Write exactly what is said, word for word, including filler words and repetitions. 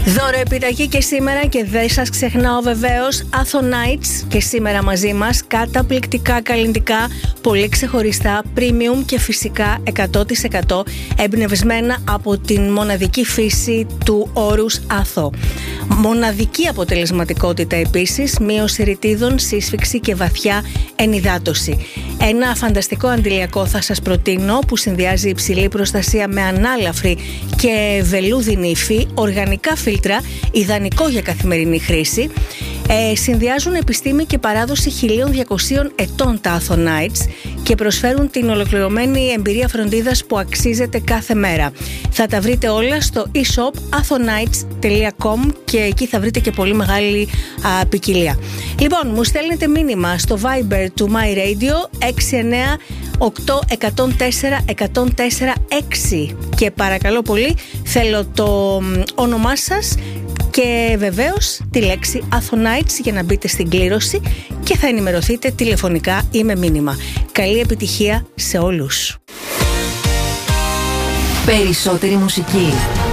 Δώρο επιταγή και σήμερα και δεν σας ξεχνάω βεβαίως Athon Nights και σήμερα μαζί μας καταπληκτικά καλλιτικά, πολύ ξεχωριστά, premium και φυσικά εκατό τοις εκατό εμπνευσμένα από την μοναδική φύση του όρους Athon. Μοναδική αποτελεσματικότητα επίσης, μείωση ρητίδων, σύσφυξη και βαθιά ενυδάτωση. Ένα φανταστικό αντιλιακό θα σας προτείνω που συνδυάζει υψηλή προστασία με ανάλαφρη και βελούδινη υφή, οργανικά φίλτρα, ιδανικό για καθημερινή χρήση. Ε, συνδυάζουν επιστήμη και παράδοση χίλια διακοσίων ετών τα Athon Nights και προσφέρουν την ολοκληρωμένη εμπειρία φροντίδας που αξίζεται κάθε μέρα. Θα τα βρείτε όλα στο e-shop athonights τελεία com και εκεί θα βρείτε και πολύ μεγάλη α, ποικιλία. Λοιπόν, μου στέλνετε μήνυμα στο Viber του My Radio έξι εννέα οκτώ ένα μηδέν τέσσερα ένα μηδέν τέσσερα έξι και παρακαλώ πολύ θέλω το όνομά σας και βεβαίως τη λέξη Athon Nights για να μπείτε στην κλήρωση και θα ενημερωθείτε τηλεφωνικά ή με μήνυμα. Καλή επιτυχία σε όλους. Περισσότερη μουσική.